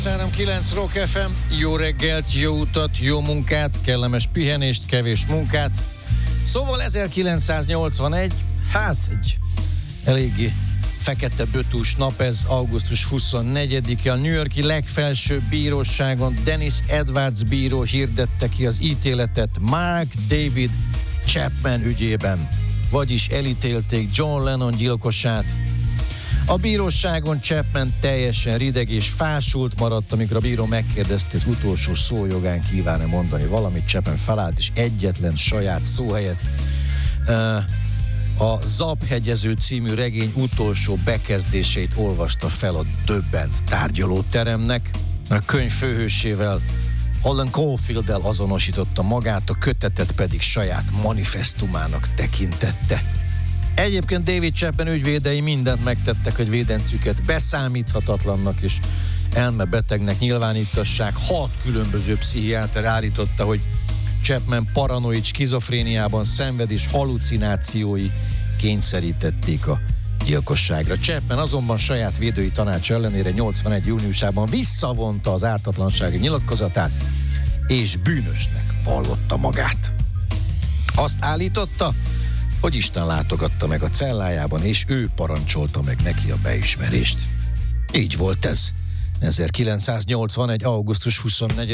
9 Rock FM, jó reggelt, jó utat, jó munkát, kellemes pihenést, kevés munkát. Szóval 1981, hát egy eléggé fekete bötús nap ez, augusztus 24-e. A New York-i legfelsőbb bíróságon Dennis Edwards bíró hirdette ki az ítéletet Mark David Chapman ügyében, vagyis elítélték John Lennon gyilkosát. A bíróságon Chapman teljesen rideg és fásult maradt, amikor a bíró megkérdezte, az utolsó szójogán kíván-e mondani valamit. Chapman felállt, és egyetlen saját szó helyett a Zabhegyező című regény utolsó bekezdését olvasta fel a döbbent tárgyalóteremnek. A könyv főhősével, Holden Caulfield-del azonosította magát, a kötetet pedig saját manifesztumának tekintette. Egyébként David Chapman ügyvédei mindent megtettek, hogy védencüket beszámíthatatlannak és elmebetegnek nyilvánítassák. 6 különböző pszichiáter állította, hogy Chapman paranoid skizofréniában szenved, és halucinációi kényszerítették a gyilkosságra. Chapman azonban saját védői tanács ellenére 81. júniusában visszavonta az ártatlansági nyilatkozatát, és bűnösnek vallotta magát. Azt állította, hogy Isten látogatta meg a cellájában, és ő parancsolta meg neki a beismerést. Így volt ez. 1981. augusztus 24